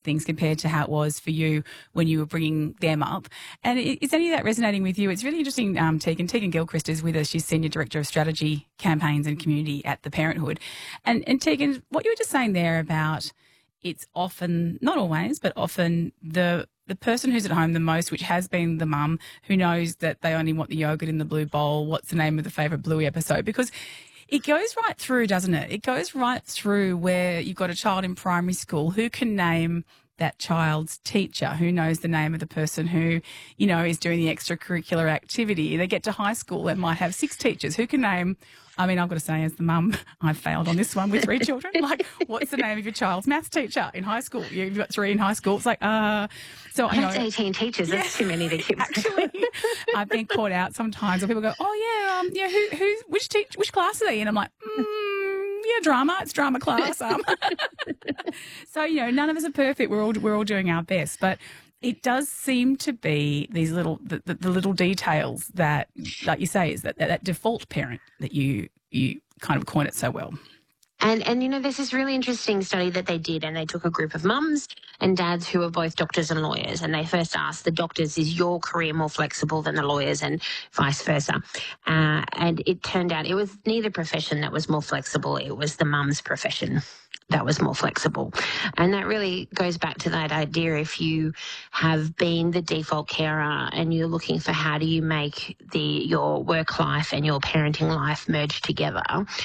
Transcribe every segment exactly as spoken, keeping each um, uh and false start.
things compared to how it was for you when you were bringing them up. And is any of that resonating with you? It's really interesting, um, Tegan. Tegan Gilchrist is with us. She's Senior Director of Strategy, Campaigns and Community at the Parenthood. And, and Tegan, what you were just saying there about it's often, not always, but often the the person who's at home the most, which has been the mum, who knows that they only want the yogurt in the blue bowl, what's the name of the favourite Bluey episode, because it goes right through, doesn't it? It goes right through where you've got a child in primary school who can name that child's teacher, who knows the name of the person who, you know, is doing the extracurricular activity. They get to high school, they might have six teachers who can name. I mean, I've got to say, as the mum, I've failed on this one with three children. Like, what's the name of your child's maths teacher in high school? You've got three in high school. It's like, uh, so I know. That's eighteen teachers. That's yeah, too many to keep. Actually, I've been caught out sometimes where people go, oh, yeah, um, yeah, who, who, which teach, which class are they in? I'm like, mm, yeah, drama. It's drama class. Um. So, you know, none of us are perfect. We're all, we're all doing our best. But it does seem to be these little, the, the, the little details that, like you say, is that, that, that default parent that you, you kind of coin it so well. And, and, you know, there's this really interesting study that they did, and they took a group of mums and dads who were both doctors and lawyers, and they first asked the doctors, is your career more flexible than the lawyers, and vice versa? Uh, and it turned out it was neither profession that was more flexible. It was the mum's profession that was more flexible. And that really goes back to that idea, if you have been the default carer and you're looking for how do you make the your work life and your parenting life merge together,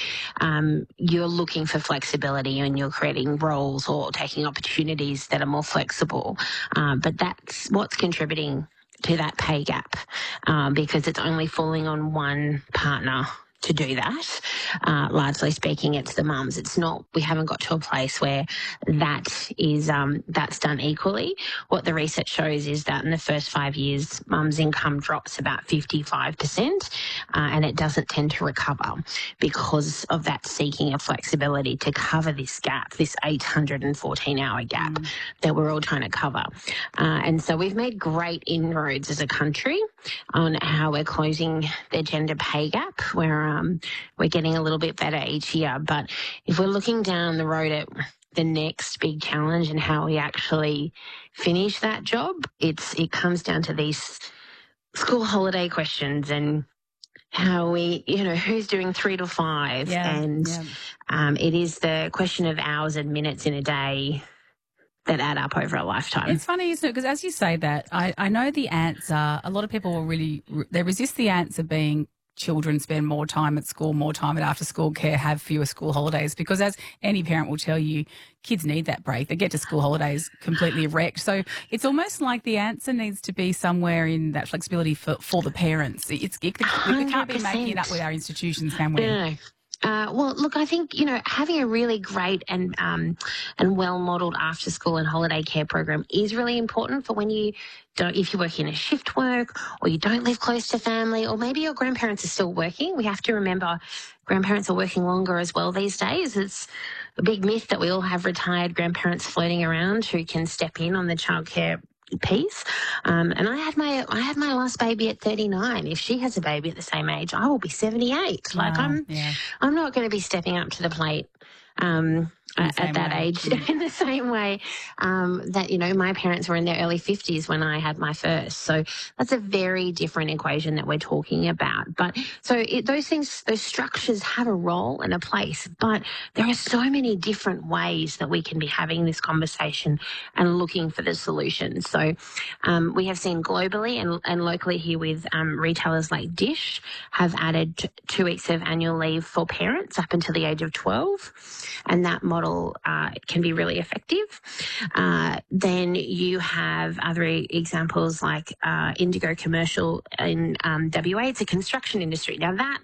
um, you're looking for flexibility and you're creating roles or taking opportunities that are more flexible. Um, but that's what's contributing to that pay gap, um, because it's only falling on one partner to do that. Uh, largely speaking, it's the mums. It's not, we haven't got to a place where that is, um, that's done equally. What the research shows is that in the first five years, mum's income drops about fifty-five percent, uh, and it doesn't tend to recover because of that seeking of flexibility to cover this gap, this eight hundred fourteen hour gap mm. that we're all trying to cover. Uh, and so we've made great inroads as a country on how we're closing the gender pay gap, where Um, we're getting a little bit better each year. But if we're looking down the road at the next big challenge and how we actually finish that job, it's it comes down to these school holiday questions and how we, you know, who's doing three to five. Yeah, and yeah. Um, it is the question of hours and minutes in a day that add up over a lifetime. It's funny, isn't it? Because as you say that, I, I know the answer, a lot of people will really, they resist the answer being children spend more time at school, more time at after-school care, have fewer school holidays, because as any parent will tell you, kids need that break. They get to school holidays completely wrecked. So it's almost like the answer needs to be somewhere in that flexibility for, for the parents. It's, it, we can't be making it up with our institutions, can we? No, no. Uh, well, look, I think, you know, having a really great and um, and well-modelled after-school and holiday care program is really important for when you don't, if you work in a shift work or you don't live close to family, or maybe your grandparents are still working. We have to remember grandparents are working longer as well these days. It's a big myth that we all have retired grandparents floating around who can step in on the childcare piece. Um, and I had my I had my last baby at thirty-nine. If she has a baby at the same age, I will be seventy-eight. Like wow, I'm yeah. I'm not going to be stepping up to the plate um, at, at that way. age Yeah. in the same way um, that, you know, my parents were in their early fifties when I had my first. So that's a very different equation that we're talking about. But so it, those things, those structures have a role and a place, but there are so many different ways that we can be having this conversation and looking for the solutions. So um, we have seen globally and, and locally here with um, retailers like Dish have added t- two weeks of annual leave for parents up until the age of twelve. And that model uh, can be really effective. Uh, then you have other examples like uh, Indigo Commercial in um, W A. It's a construction industry. Now that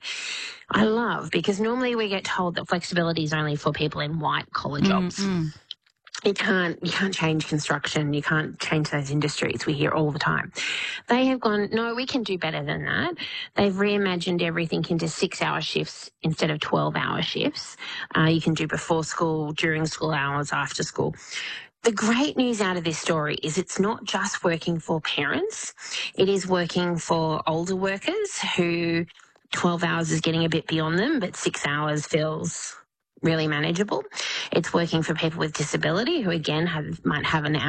I love, because normally we get told that flexibility is only for people in white collar jobs. Mm-hmm. You can't, you can't change construction. You can't change those industries. We hear all the time. They have gone, no, we can do better than that. They've reimagined everything into six-hour shifts instead of twelve-hour shifts. Uh, you can do before school, during school hours, after school. The great news out of this story is it's not just working for parents. It is working for older workers who twelve hours is getting a bit beyond them, but six hours feels really manageable. It's working for people with disability who, again, have, might have an